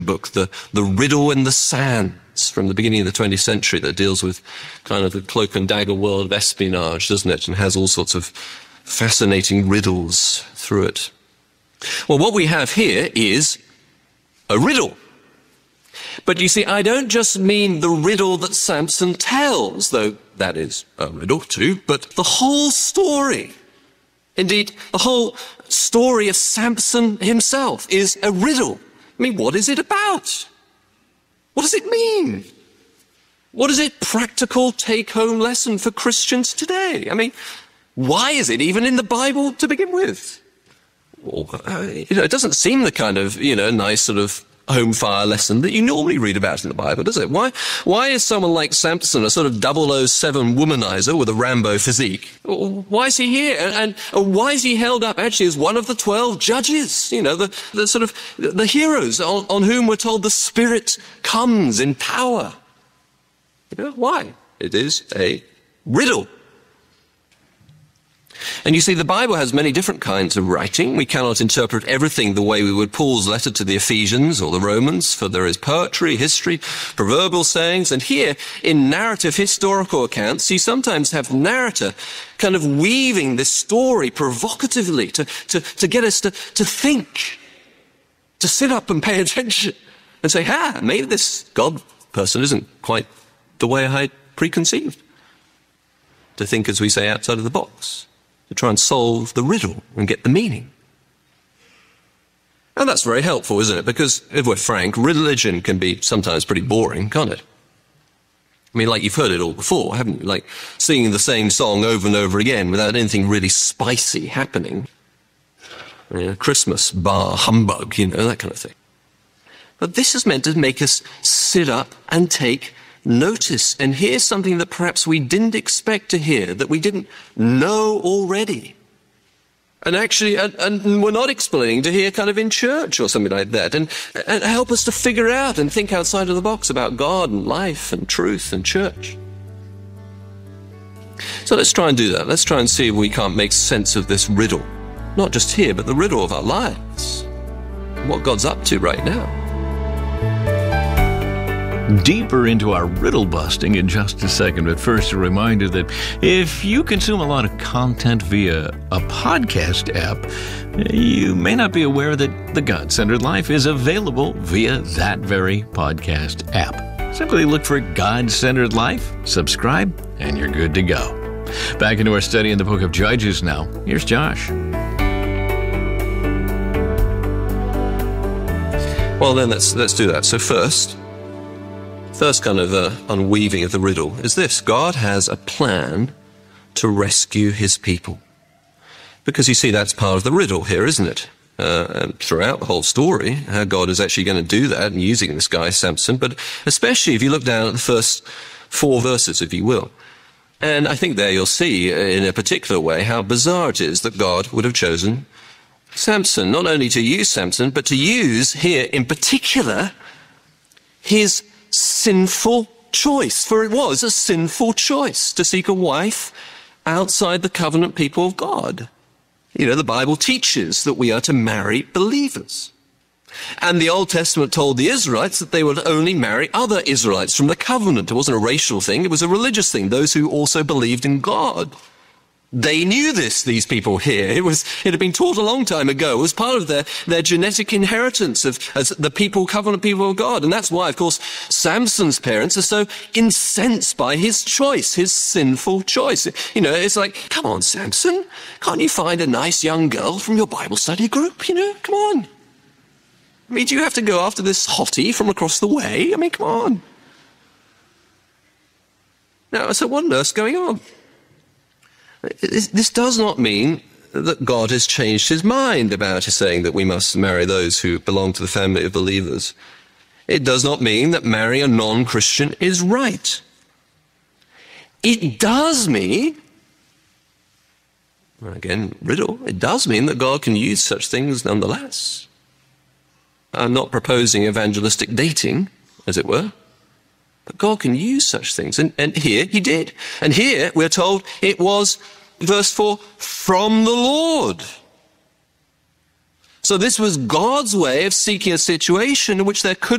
book, The Riddle in the Sands, from the beginning of the 20th century, that deals with kind of the cloak and dagger world of espionage, doesn't it? And has all sorts of fascinating riddles through it. Well, what we have here is a riddle. But you see, I don't just mean the riddle that Samson tells, though that is a riddle too, but the whole story. Indeed, the whole story of Samson himself is a riddle. I mean, what is it about? What does it mean? What is it practical take-home lesson for Christians today? I mean, why is it even in the Bible to begin with? Well, it doesn't seem the kind of, nice sort of home fire lesson that you normally read about in the Bible, does it? Why is someone like Samson a sort of 007 womanizer with a Rambo physique? Why is he here? And why is he held up actually as one of the 12 judges? The sort of the heroes on whom we're told the Spirit comes in power. Why? It is a riddle. And you see, the Bible has many different kinds of writing. We cannot interpret everything the way we would Paul's letter to the Ephesians or the Romans, for there is poetry, history, proverbial sayings, and here, in narrative historical accounts, you sometimes have the narrator kind of weaving this story provocatively to get us to think, to sit up and pay attention and say, maybe this God person isn't quite the way I had preconceived. To think, as we say, outside of the box. To try and solve the riddle and get the meaning. And that's very helpful, isn't it? Because, if we're frank, religion can be sometimes pretty boring, can't it? I mean, like you've heard it all before, haven't you? Like singing the same song over and over again without anything really spicy happening. Christmas, bar, humbug, that kind of thing. But this is meant to make us sit up and take notice and hear something that perhaps we didn't expect to hear, that we didn't know already. And actually, and we're not explaining to hear kind of in church or something like that, and help us to figure out and think outside of the box about God and life and truth and church. So let's try and do that. Let's try and see if we can't make sense of this riddle. Not just here, but the riddle of our lives. What God's up to right now. Deeper into our riddle busting in just a second, but first a reminder that if you consume a lot of content via a podcast app, you may not be aware that The God-Centered Life is available via that very podcast app. Simply look for God-Centered Life, subscribe, and you're good to go. Back into our study in the book of Judges now. Here's Josh. Well, then let's do that. So first kind of unweaving of the riddle is this. God has a plan to rescue his people. Because you see, that's part of the riddle here, isn't it? And throughout the whole story, how God is actually going to do that and using this guy, Samson. But especially if you look down at the first 4 verses, if you will. And I think there you'll see in a particular way how bizarre it is that God would have chosen Samson. Not only to use Samson, but to use here in particular his sinful choice, for it was a sinful choice to seek a wife outside the covenant people of God. The Bible teaches that we are to marry believers. And the Old Testament told the Israelites that they would only marry other Israelites from the covenant. It wasn't a racial thing, it was a religious thing, those who also believed in God. They knew this, these people here. It had been taught a long time ago. It was part of their genetic inheritance as the covenant people of God. And that's why, of course, Samson's parents are so incensed by his choice, his sinful choice. It's like, come on, Samson, can't you find a nice young girl from your Bible study group? Come on. I mean, do you have to go after this hottie from across the way? I mean, come on. Now, so what on earth's going on? This does not mean that God has changed his mind about saying that we must marry those who belong to the family of believers. It does not mean that marrying a non-Christian is right. It does mean, again, riddle, it does mean that God can use such things nonetheless. I'm not proposing evangelistic dating, as it were. But God can use such things. And here he did. And here we're told it was, verse 4, from the Lord. So this was God's way of seeking a situation in which there could